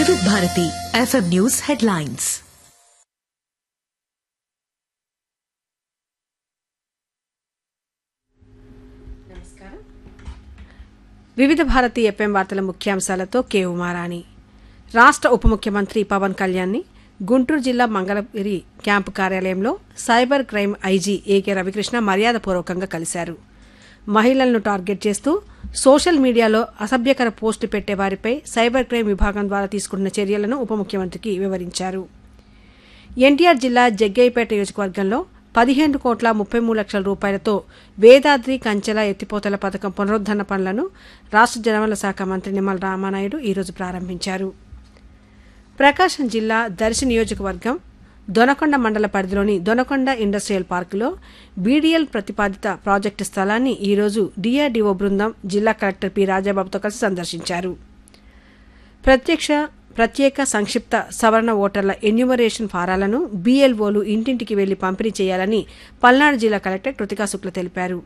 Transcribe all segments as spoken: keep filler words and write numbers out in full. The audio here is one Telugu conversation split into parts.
వివిధ భారతి ఎఫ్ఎం న్యూస్ హెడ్లైన్స్. వివిధ భారతి ఎఫ్ఎం వార్తల ముఖ్యాంశాలతో కె ఉమారాణి. రాష్ట్ర ఉప ముఖ్యమంత్రి పవన్ కళ్యాణ్ని గుంటూరు జిల్లా మంగళగిరి క్యాంపు కార్యాలయంలో cyber crime IG AK Ravikrishna మర్యాదపూర్వకంగా కలిశారు. మహిళలను టార్గెట్ చేస్తూ సోషల్ మీడియాలో అసభ్యకర పోస్టు పెట్టే వారిపై సైబర్ క్రైమ్ విభాగం ద్వారా తీసుకుంటున్న చర్యలను ఉప ముఖ్యమంత్రికి వివరించారు. ఎన్టీఆర్ జిల్లా జగ్గయ్యపేట నియోజకవర్గంలో పదిహేను కోట్ల ముప్పై మూడు లక్షల రూపాయలతో వేదాద్రి కంచెల ఎత్తిపోతల పథకం పునరుద్దరణ పనులను రాష్ట్ర జలవనరుల శాఖ మంత్రి నిమ్మల రామానాయుడు ఈరోజు ప్రారంభించారు. ప్రకాశం జిల్లా దర్శి నియోజకవర్గం దొనకొండ మండల పరిధిలోని దొనకొండ ఇండస్ట్రియల్ పార్కులో బీడీఎల్ ప్రతిపాదిత ప్రాజెక్టు స్థలాన్ని ఈరోజు డీఆర్డీఓ బృందం జిల్లా కలెక్టర్ పి రాజాబాబుతో కలిసి సందర్శించారు. ప్రత్యక్ష ప్రత్యేక సంక్షిప్త సవరణ ఓటర్ల ఎన్యూమరేషన్ ఫారాలను బీఎల్ఓలు ఇంటింటికి వెళ్లి పంపిణీ చేయాలని పల్నాడు జిల్లా కలెక్టర్ కృతికా శుక్ల తెలిపారు.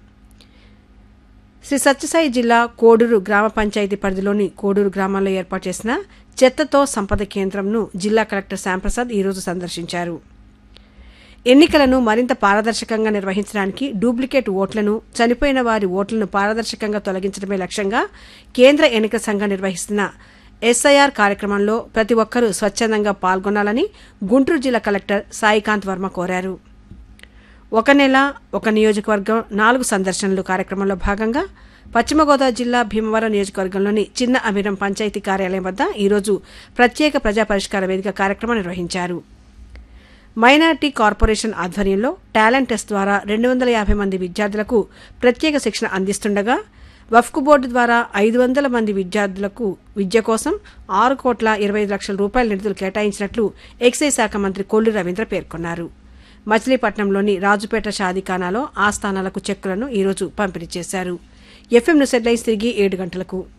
శ్రీ సత్యసాయి జిల్లా కోడూరు గ్రామ పంచాయతీ పరిధిలోని కోడూరు గ్రామంలో ఏర్పాటు చేసిన చెత్తతో సంపద కేంద్రంను జిల్లా కలెక్టర్ శ్యాంప్రసాద్ ఈరోజు సందర్శించారు. ఎన్నికలను మరింత పారదర్శకంగా నిర్వహించడానికి డూప్లికేట్ ఓట్లను, చనిపోయిన వారి ఓట్లను పారదర్శకంగా తొలగించడమే లక్ష్యంగా కేంద్ర ఎన్నికల సంఘం నిర్వహిస్తున్న ఎస్ఐఆర్ కార్యక్రమంలో ప్రతి ఒక్కరూ స్వచ్ఛందంగా పాల్గొనాలని గుంటూరు జిల్లా కలెక్టర్ సాయికాంత్ వర్మ కోరారు. ఒక నెల ఒక నియోజకవర్గం నాలుగు సందర్శనలు కార్యక్రమంలో భాగంగా పశ్చిమ గోదావరి జిల్లా భీమవరం నియోజకవర్గంలోని చిన్న అమీరం పంచాయతీ కార్యాలయం వద్ద ఈరోజు ప్రత్యేక ప్రజా పరిష్కార వేదిక కార్యక్రమం నిర్వహించారు. మైనార్టీ కార్పొరేషన్ ఆధ్వర్యంలో టాలెంట్ టెస్ట్ ద్వారా రెండు వందల యాభై మంది విద్యార్థులకు ప్రత్యేక శిక్షణ అందిస్తుండగా వఫ్కు బోర్డు ద్వారా ఐదు వందల మంది విద్యార్థులకు విద్య కోసం ఆరు కోట్ల ఇరవై ఐదు లక్షల రూపాయల నిధులు కేటాయించినట్లు ఎక్సైజ్ శాఖ మంత్రి కొల్లు రవీంద్ర పేర్కొన్నారు. మచిలీపట్నంలోని రాజుపేట షాదీఖానాలో ఆస్థానాలకు చెక్కులను ఈరోజు పంపిణీ చేశారు. ఎఫ్ఎం న్యూస్ హెడ్లైన్స్ తిరిగి ఏడు గంటలకు.